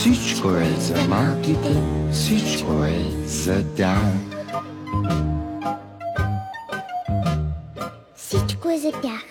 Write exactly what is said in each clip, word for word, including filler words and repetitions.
Всичко е за малките, всичко е за Даун. Всичко е за тях.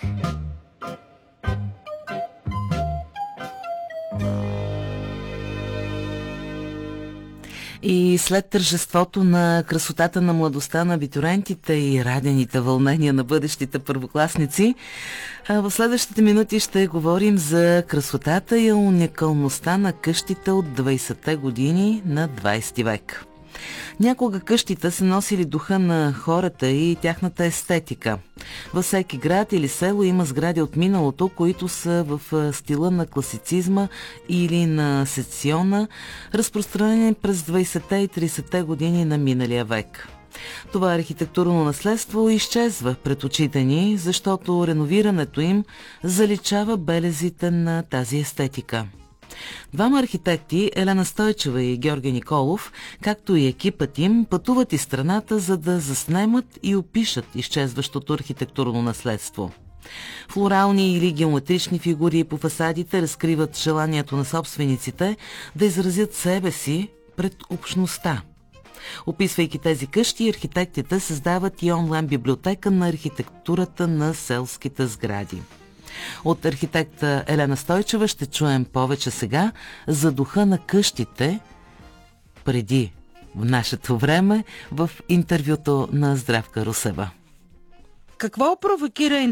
И след тържеството на красотата на младостта на абитуриентите и радените вълнения на бъдещите първокласници, в следващите минути ще говорим за красотата и уникалността на къщите от двайсетте години на двайсети век. Някога къщите са носили духа на хората и тяхната естетика. Във всеки град или село има сгради от миналото, които са в стила на класицизма или на сецесиона, разпространени през двайсетте и трийсетте години на миналия век. Това архитектурно наследство изчезва пред очите ни, защото реновирането им заличава белезите на тази естетика. Двама архитекти, Елена Стойчева и Георги Николов, както и екипът им, пътуват из страната, за да заснемат и опишат изчезващото архитектурно наследство. Флорални или геометрични фигури по фасадите разкриват желанието на собствениците да изразят себе си пред общността. Описвайки тези къщи, архитектите създават и онлайн библиотека на архитектурата на селските сгради. От архитекта Елена Стойчева ще чуем повече сега за духа на къщите преди в нашето време в интервюто на Здравка Русева. Какво провокира